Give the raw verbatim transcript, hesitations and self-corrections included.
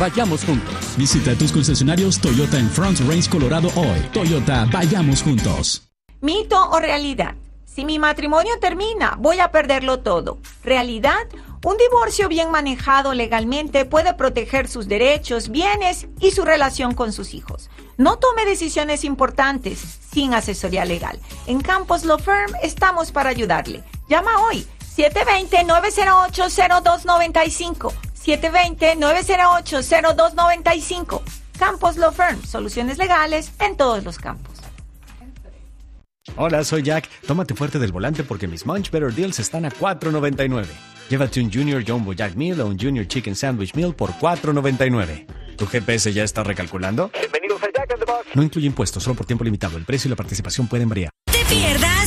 vayamos juntos. Visita tus concesionarios Toyota en Front Range, Colorado hoy. Toyota, vayamos juntos. ¿Mito o realidad? Si mi matrimonio termina, voy a perderlo todo. ¿Realidad? Un divorcio bien manejado legalmente puede proteger sus derechos, bienes y su relación con sus hijos. No tome decisiones importantes sin asesoría legal. En Campos Law Firm estamos para ayudarle. Llama hoy siete dos cero, nueve cero ocho, cero dos nueve cinco. siete dos cero, nueve cero ocho, cero dos nueve cinco. Campos Law Firm, soluciones legales en todos los campos. Hola, soy Jack. Tómate fuerte del volante porque mis Munch Better Deals están a cuatro noventa y nueve. Llévate un Junior Jumbo Jack Meal o un Junior Chicken Sandwich Meal por cuatro noventa y nueve. ¿Tu G P S ya está recalculando? Bienvenidos a Jack in the Box. No incluye impuestos, solo por tiempo limitado. El precio y la participación pueden variar. Te pierdas